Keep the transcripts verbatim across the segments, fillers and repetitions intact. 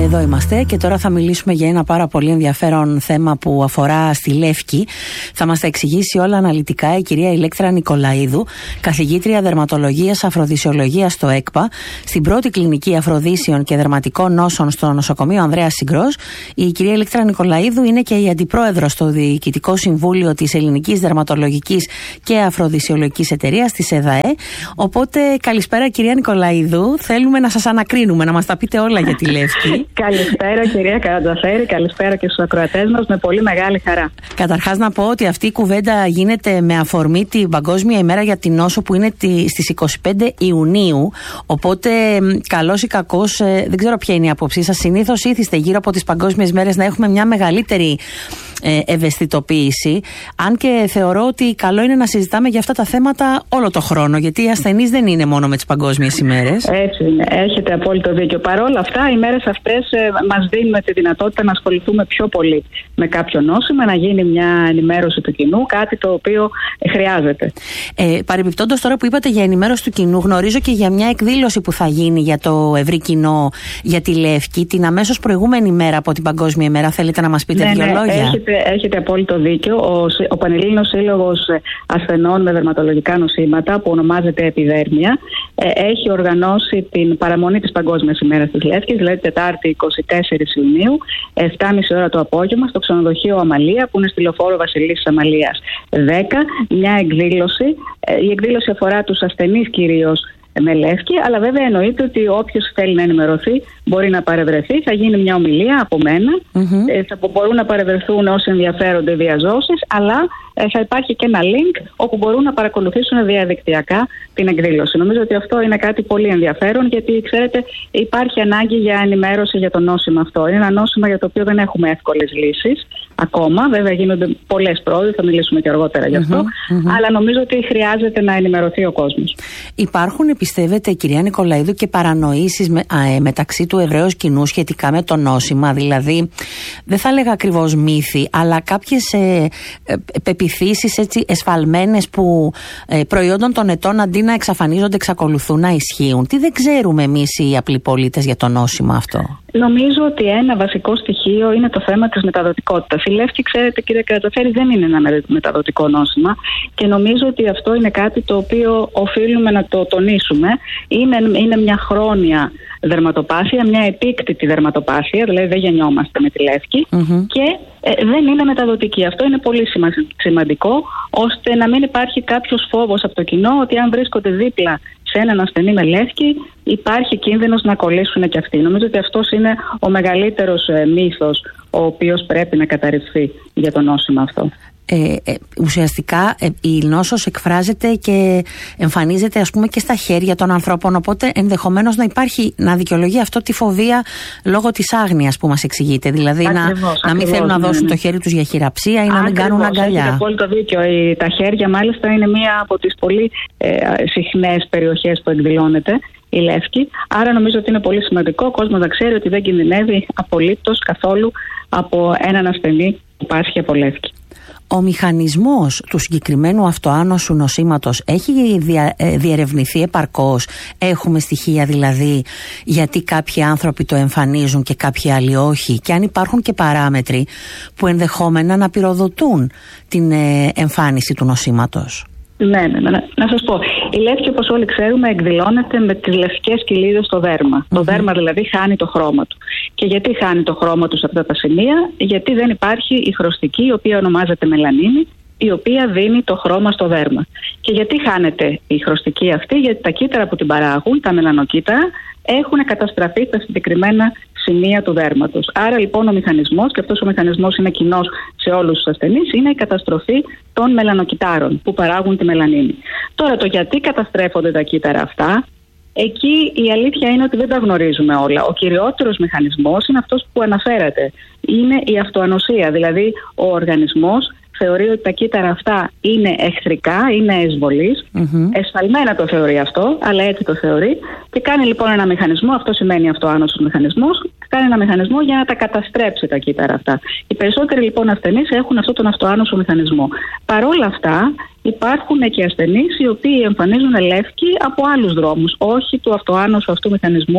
Εδώ είμαστε και τώρα θα μιλήσουμε για ένα πάρα πολύ ενδιαφέρον θέμα που αφορά στη Λεύκη. Θα μας τα εξηγήσει όλα αναλυτικά η κυρία Ηλέκτρα Νικολαίδου, καθηγήτρια δερματολογίας αφροδυσιολογίας στο ΕΚΠΑ, στην πρώτη κλινική αφροδύσιων και δερματικών νόσων στο νοσοκομείο Ανδρέας Συγκρός. Η κυρία Ηλέκτρα Νικολαίδου είναι και η αντιπρόεδρος στο Διοικητικό Συμβούλιο της Ελληνικής Δερματολογικής και Αφροδυσιολογικής Εταιρείας, της ΕΔΑΕ. Οπότε, καλησπέρα κυρία Νικολαίδου. Θέλουμε να σας ανακρίνουμε, να μας τα πείτε όλα για τη Λεύκη. Καλησπέρα κυρία Καρατζαφέρη, καλησπέρα και στους ακροατές μας, με πολύ μεγάλη χαρά. Καταρχάς να πω ότι αυτή η κουβέντα γίνεται με αφορμή την Παγκόσμια ημέρα για την νόσο που είναι στις είκοσι πέντε Ιουνίου, οπότε καλός ή κακός, δεν ξέρω ποια είναι η άποψή σας, συνήθως ήθιστε γύρω από τις παγκόσμιες μέρες να έχουμε μια μεγαλύτερη ευαισθητοποίηση, αν και θεωρώ ότι καλό είναι να συζητάμε για αυτά τα θέματα όλο το χρόνο, γιατί οι ασθενείς δεν είναι μόνο με τις παγκόσμιες ημέρες. Έτσι είναι, έχετε απόλυτο δίκιο. Παρ' όλα αυτά, οι μέρες αυτές ε, μας δίνουν τη δυνατότητα να ασχοληθούμε πιο πολύ με κάποιο νόσημα, να γίνει μια ενημέρωση του κοινού, κάτι το οποίο ε, χρειάζεται. Ε, Παρεμπιπτόντως, τώρα που είπατε για ενημέρωση του κοινού, γνωρίζω και για μια εκδήλωση που θα γίνει για το ευρύ κοινό για τη Λεύκη την αμέσως προηγούμενη μέρα από την Παγκόσμια ημέρα. Θέλετε να μας πείτε ναι, δύο ναι, λόγια? Έχετε, έχετε απόλυτο δίκιο. Ο, ο Πανελλήνιος Σύλλογος Ασθενών με Δερματολογικά Νοσήματα, που ονομάζεται Επιδέρμια, ε, έχει οργανώσει την παραμονή της Παγκόσμιας ημέρας της Λεύκης, δηλαδή Τετάρτη εικοστή τέταρτη Ιουνίου, επτά και μισή ώρα το απόγευμα, στο ξενοδοχείο Αμαλία, που είναι στη Λεωφόρο Βασιλής Αμαλίας δέκα, μια εκδήλωση. Ε, η εκδήλωση αφορά τους ασθενείς κυρίως με Λεύκη, αλλά βέβαια εννοείται ότι όποιος θέλει να ενημερωθεί μπορεί να παρευρεθεί. Θα γίνει μια ομιλία από μένα. Mm-hmm. Ε, θα μπορούν να παρευρεθούν όσοι ενδιαφέρονται διαζώσεις, αλλά ε, θα υπάρχει και ένα link όπου μπορούν να παρακολουθήσουν διαδικτυακά την εκδήλωση. Νομίζω ότι αυτό είναι κάτι πολύ ενδιαφέρον, γιατί ξέρετε, υπάρχει ανάγκη για ενημέρωση για το νόσημα αυτό. Είναι ένα νόσημα για το οποίο δεν έχουμε εύκολες λύσεις ακόμα. Βέβαια, γίνονται πολλές πρόοδοι, θα μιλήσουμε και αργότερα γι' αυτό. Mm-hmm. Mm-hmm. Αλλά νομίζω ότι χρειάζεται να ενημερωθεί ο κόσμος. Υπάρχουν, πιστεύετε, κυρία Νικολαίδου, και παρανοήσεις με, α, ε, μεταξύ του ευρέως κοινού σχετικά με το νόσημα? Δηλαδή, δεν θα έλεγα ακριβώς μύθοι, αλλά κάποιες ε, ε, πεποιθήσεις έτσι εσφαλμένες που ε, προϊόντων των ετών αντί να εξαφανίζονται εξακολουθούν να ισχύουν. Τι δεν ξέρουμε εμείς οι απλοί πολίτες για το νόσημα αυτό? Νομίζω ότι ένα βασικό στοιχείο είναι το θέμα της μεταδοτικότητας. Η Λεύκη, ξέρετε κύριε Καρατζαφέρη, δεν είναι ένα μεταδοτικό νόσημα και νομίζω ότι αυτό είναι κάτι το οποίο οφείλουμε να το τονίσουμε. Είναι, είναι μια χρόνια δερματοπάθεια, μια επίκτητη δερματοπάθεια, δηλαδή δεν γεννιόμαστε με τη Λεύκη mm-hmm. και ε, δεν είναι μεταδοτική. Αυτό είναι πολύ σημαντικό, ώστε να μην υπάρχει κάποιος φόβος από το κοινό ότι αν βρίσκονται δίπλα σε έναν ασθενή με Λεύκη υπάρχει κίνδυνος να κολλήσουν και αυτοί. Νομίζω ότι αυτός είναι ο μεγαλύτερος ε, μύθος ο οποίος πρέπει να καταρριφθεί για το νόσημα αυτό. Ε, ε, ουσιαστικά ε, η νόσος εκφράζεται και εμφανίζεται, ας πούμε, και στα χέρια των ανθρώπων, οπότε ενδεχομένως να υπάρχει, να δικαιολογεί αυτό τη φοβία λόγω της άγνοιας που μας εξηγείτε, δηλαδή ακριβώς, να, ακριβώς, να μην θέλουν ναι, να δώσουν ναι. το χέρι τους για χειραψία ή ακριβώς, να μην κάνουν αγκαλιά. Έχετε απόλυτο δίκιο. Τα χέρια μάλιστα είναι μία από τις πολύ ε, συχνές περιοχές που εκδηλώνεται η Λεύκη, άρα νομίζω ότι είναι πολύ σημαντικό ο κόσμος να ξέρει ότι δεν κινδυνεύει απολύτως καθόλου από έναν ασθενή που πάσχει από Λεύκη. Ο μηχανισμός του συγκεκριμένου αυτοάνωσου νοσήματος έχει δια, ε, διερευνηθεί επαρκώς? Έχουμε στοιχεία δηλαδή γιατί κάποιοι άνθρωποι το εμφανίζουν και κάποιοι άλλοι όχι? Και αν υπάρχουν και παράμετροι που ενδεχόμενα να πυροδοτούν την ε, εμφάνιση του νοσήματος? Ναι, ναι, ναι. Να σας πω. Η Λεύκη, όπως όλοι ξέρουμε, εκδηλώνεται με τις λευκές κοιλίδες στο δέρμα. Mm-hmm. Το δέρμα δηλαδή χάνει το χρώμα του. Και γιατί χάνει το χρώμα του σε αυτά τα σημεία? Γιατί δεν υπάρχει η χρωστική, η οποία ονομάζεται μελανίνη, η οποία δίνει το χρώμα στο δέρμα. Και γιατί χάνεται η χρωστική αυτή? Γιατί τα κύτταρα που την παράγουν, τα μελανοκύτταρα, έχουν καταστραφεί στα συγκεκριμένα σημεία του δέρματος. Άρα λοιπόν ο μηχανισμός, και αυτός ο μηχανισμός είναι κοινός σε όλους τους ασθενείς, είναι η καταστροφή των μελανοκυτάρων που παράγουν τη μελανίνη. Τώρα, το γιατί καταστρέφονται τα κύτταρα αυτά, εκεί η αλήθεια είναι ότι δεν τα γνωρίζουμε όλα. Ο κυριότερος μηχανισμός είναι αυτός που αναφέρατε. Είναι η αυτοανοσία, δηλαδή ο οργανισμός θεωρεί ότι τα κύτταρα αυτά είναι εχθρικά, είναι εισβολής. Mm-hmm. Εσφαλμένα το θεωρεί αυτό, αλλά έτσι το θεωρεί. Και κάνει λοιπόν ένα μηχανισμό, αυτό σημαίνει αυτοάνωσος μηχανισμός, κάνει ένα μηχανισμό για να τα καταστρέψει τα κύτταρα αυτά. Οι περισσότεροι λοιπόν ασθενείς έχουν αυτόν τον αυτοάνωσο μηχανισμό. Παρ' όλα αυτά, υπάρχουν και ασθενείς οι οποίοι εμφανίζουν Λεύκη από άλλους δρόμους, όχι του αυτοάνωσου αυτού μηχανισμού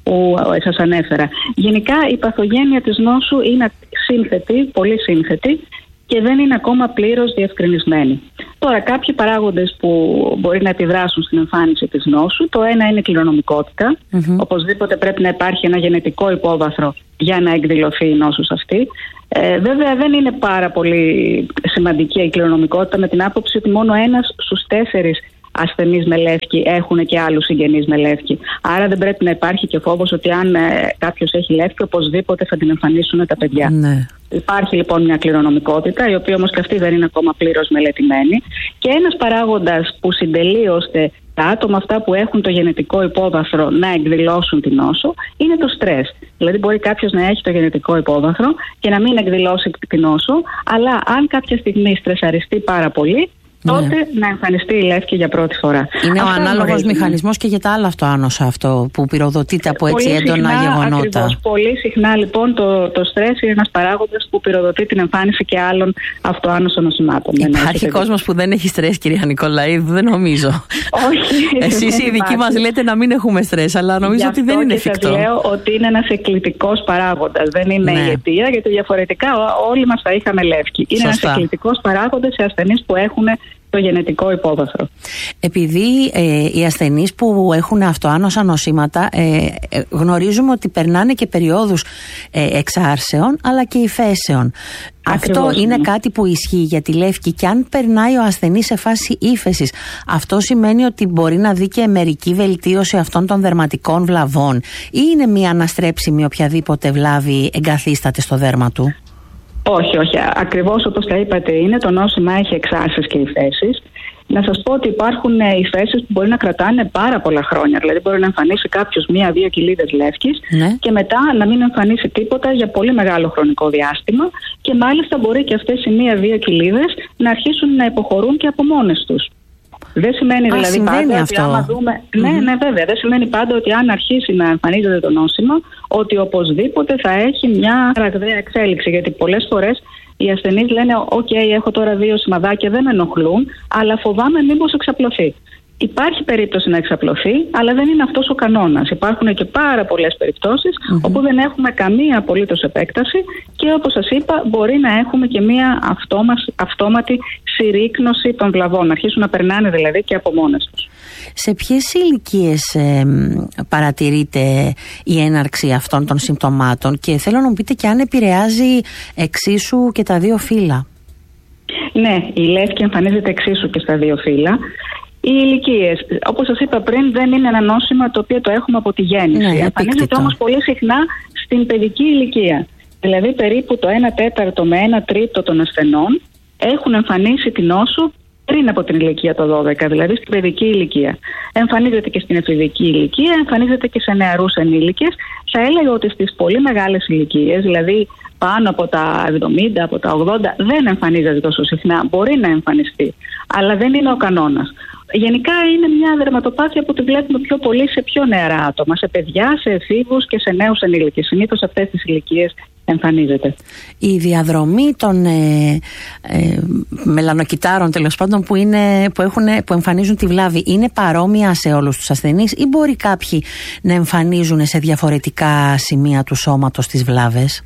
που σας ανέφερα. Γενικά η παθογένεια της νόσου είναι σύνθετη, πολύ σύνθετη και δεν είναι ακόμα πλήρως διευκρινισμένη. Τώρα, κάποιοι παράγοντες που μπορεί να επιδράσουν στην εμφάνιση της νόσου, το ένα είναι η κληρονομικότητα. Mm-hmm. Οπωσδήποτε πρέπει να υπάρχει ένα γενετικό υπόβαθρο για να εκδηλωθεί η νόσος αυτή. Ε, βέβαια δεν είναι πάρα πολύ σημαντική η κληρονομικότητα, με την άποψη ότι μόνο ένας στους τέσσερις ασθενείς με λεύκη έχουν και άλλους συγγενείς με λεύκη. Άρα δεν πρέπει να υπάρχει και φόβος ότι αν ε, κάποιος έχει λεύκη, οπωσδήποτε θα την εμφανίσουν τα παιδιά. Ναι. Υπάρχει λοιπόν μια κληρονομικότητα, η οποία όμως και αυτή δεν είναι ακόμα πλήρως μελετημένη. Και ένας παράγοντας που συντελεί ώστε τα άτομα αυτά που έχουν το γενετικό υπόβαθρο να εκδηλώσουν την νόσο είναι το στρες. Δηλαδή, μπορεί κάποιος να έχει το γενετικό υπόβαθρο και να μην εκδηλώσει την νόσο, αλλά αν κάποια στιγμή στρεσαριστεί πάρα πολύ, τότε ναι. να εμφανιστεί η λεύκη για πρώτη φορά. Είναι αυτά ο ανάλογος μηχανισμός και για τα άλλα αυτοάνοσα αυτό που πυροδοτείται από έτσι πολύ έντονα συχνά, γεγονότα. Ακριβώς, πολύ συχνά λοιπόν το, το στρες είναι ένας παράγοντας που πυροδοτεί την εμφάνιση και άλλων αυτοάνωσων νοσημάτων. Υπάρχει κόσμος που δεν έχει στρες, κυρία Νικολαίδου, δεν νομίζω. Όχι. Εσείς οι ειδικοί μας λέτε να μην έχουμε στρες, αλλά νομίζω ότι δεν είναι εφικτό. Σας λέω ότι είναι ένας εκκλητικός παράγοντας, δεν είναι ναι. η αιτία, γιατί διαφορετικά όλοι μας θα είχαμε λεύκη. Είναι ένας εκκλητικός παράγοντας σε ασθενείς που έχουν το γενετικό υπόβαθρο. Επειδή ε, οι ασθενείς που έχουν αυτοάνοσα νοσήματα ε, ε, γνωρίζουμε ότι περνάνε και περιόδους ε, εξάρσεων αλλά και υφέσεων. Ακριβώς, αυτό είναι ναι. κάτι που ισχύει για τη λεύκη, και αν περνάει ο ασθενής σε φάση ύφεσης, αυτό σημαίνει ότι μπορεί να δει και μερική βελτίωση αυτών των δερματικών βλαβών, ή είναι μία αναστρέψιμη οποιαδήποτε βλάβη εγκαθίσταται στο δέρμα του? Όχι, όχι. Ακριβώς όπως τα είπατε είναι, το νόσημα έχει εξάρσεις και υφέσεις. Να σας πω ότι υπάρχουν υφέσεις που μπορεί να κρατάνε πάρα πολλά χρόνια. Δηλαδή, μπορεί να εμφανίσει κάποιος μία-δύο κοιλίδες λεύκης ναι. και μετά να μην εμφανίσει τίποτα για πολύ μεγάλο χρονικό διάστημα. Και μάλιστα μπορεί και αυτές οι μία-δύο κοιλίδες να αρχίσουν να υποχωρούν και από μόνες τους. Δεν σημαίνει Α, δηλαδή πάντα αυτό. ότι άμα δούμε. Mm-hmm. Ναι, ναι, βέβαια. Δεν σημαίνει πάντα ότι αν αρχίσει να εμφανίζεται το νόσημα, ότι οπωσδήποτε θα έχει μια ραγδαία εξέλιξη. Γιατί πολλές φορές οι ασθενείς λένε: «Οκ, okay, έχω τώρα δύο σημαδάκια, δεν με ενοχλούν, αλλά φοβάμαι μήπως εξαπλωθεί». Υπάρχει περίπτωση να εξαπλωθεί, αλλά δεν είναι αυτός ο κανόνας. Υπάρχουν και πάρα πολλές περιπτώσεις mm-hmm. όπου δεν έχουμε καμία απολύτως επέκταση και, όπως σας είπα, μπορεί να έχουμε και μία αυτόμας, αυτόματη συρρίκνωση των βλαβών, να αρχίσουν να περνάνε δηλαδή και από μόνες τους. Σε ποιες ηλικίες ε, παρατηρείται η έναρξη αυτών των συμπτωμάτων, και θέλω να μου πείτε και αν επηρεάζει εξίσου και τα δύο φύλλα? Ναι, η λεύκη εμφανίζεται εξίσου και στα δύο φύλλα. Οι ηλικίες, όπως σας είπα πριν, δεν είναι ένα νόσημα το οποίο το έχουμε από τη γέννηση. Ναι, εμφανίζεται όμως πολύ συχνά στην παιδική ηλικία. Δηλαδή, περίπου το ένα τέταρτο με ένα τρίτο των ασθενών έχουν εμφανίσει την νόσο πριν από την ηλικία των δώδεκα, δηλαδή στην παιδική ηλικία. Εμφανίζεται και στην εφηβική ηλικία, εμφανίζεται και σε νεαρούς ενήλικες. Θα έλεγα ότι στις πολύ μεγάλες ηλικίες, δηλαδή πάνω από τα εβδομήντα, από τα ογδόντα, δεν εμφανίζεται τόσο συχνά. Μπορεί να εμφανιστεί, αλλά δεν είναι ο κανόνας. Γενικά είναι μια δερματοπάθεια που τη βλέπουμε πιο πολύ σε πιο νεαρά άτομα, σε παιδιά, σε εφήβους και σε νέους ενήλικες. Συνήθως σε αυτές τις ηλικίες εμφανίζεται. Η διαδρομή των ε, ε, μελανοκυτάρων, τέλος πάντων, που, είναι, που, έχουν, που εμφανίζουν τη βλάβη, είναι παρόμοια σε όλους τους ασθενείς, ή μπορεί κάποιοι να εμφανίζουν σε διαφορετικά σημεία του σώματος τις βλάβες?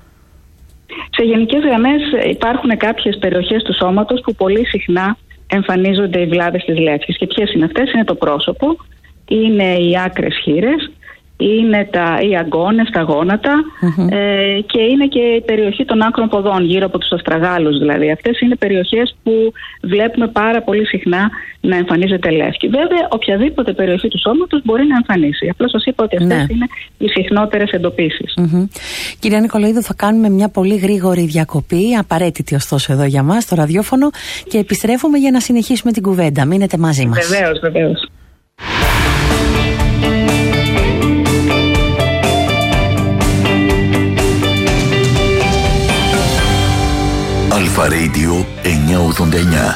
Σε γενικές γραμμές υπάρχουν κάποιες περιοχές του σώματος που πολύ συχνά εμφανίζονται οι βλάβες της λεύκης. Και ποιες είναι αυτές? Είναι το πρόσωπο, είναι οι άκρες χείλες, είναι τα, οι αγκώνες, τα γόνατα mm-hmm. ε, και είναι και η περιοχή των άκρων ποδών, γύρω από τους αστραγάλους δηλαδή. Αυτές είναι περιοχές που βλέπουμε πάρα πολύ συχνά να εμφανίζεται λεύκη. Βέβαια, οποιαδήποτε περιοχή του σώματος μπορεί να εμφανίσει. Απλώς σας είπα ότι αυτές ναι. είναι οι συχνότερες εντοπίσεις. Mm-hmm. Κυρία Νικολαίδου, θα κάνουμε μια πολύ γρήγορη διακοπή, απαραίτητη ωστόσο εδώ για μας, στο ραδιόφωνο, και επιστρέφουμε για να συνεχίσουμε την κουβέντα. Μείνετε μαζί μας. Βεβαίως, βεβαίως. Αλφα Radio εννιακόσια ογδόντα εννιά.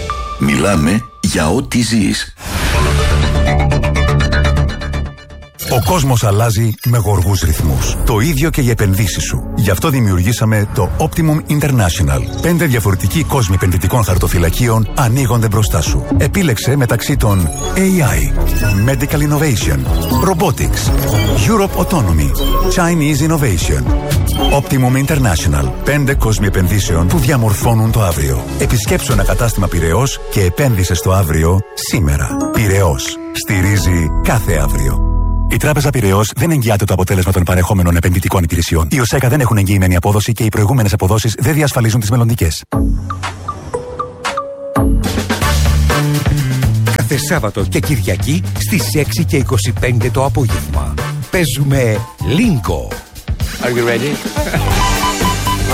Μιλάμε για ό,τι ζεις. Ο κόσμος αλλάζει με γοργούς ρυθμούς. Το ίδιο και οι επενδύσεις σου. Γι' αυτό δημιουργήσαμε το Optimum International. Πέντε διαφορετικοί κόσμοι επενδυτικών χαρτοφυλακίων ανοίγονται μπροστά σου. Επίλεξε μεταξύ των έι άι, Medical Innovation, Robotics, Europe Autonomy, Chinese Innovation. Optimum International. Πέντε κόσμοι επενδύσεων που διαμορφώνουν το αύριο. Επισκέψου ένα κατάστημα Πειραιώς και επένδυσε στο αύριο σήμερα. Πειραιώς. Στηρίζει κάθε αύριο. Η Τράπεζα Πειραιώς δεν εγγυάται το αποτέλεσμα των παρεχόμενων επενδυτικών υπηρεσιών. Οι ΟΣΕΚΑ δεν έχουν εγγυημένη απόδοση και οι προηγούμενες αποδόσεις δεν διασφαλίζουν τις μελλοντικές. Κάθε Σάββατο και Κυριακή στις έξι και είκοσι πέντε το απόγευμα. Παίζουμε Λίνκο. Are you ready?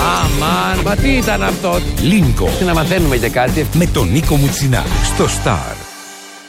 Αμάν, μα τι ήταν αυτό? Λίνκο. Να μαθαίνουμε και κάτι. Με τον Νίκο Μουτσινά στο Star.